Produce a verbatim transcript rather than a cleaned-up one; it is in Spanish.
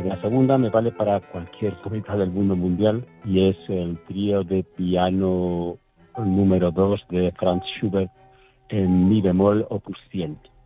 La segunda me vale para cualquier poeta del mundo mundial y es el trío de piano número dos de Franz Schubert en mi bemol opus cien.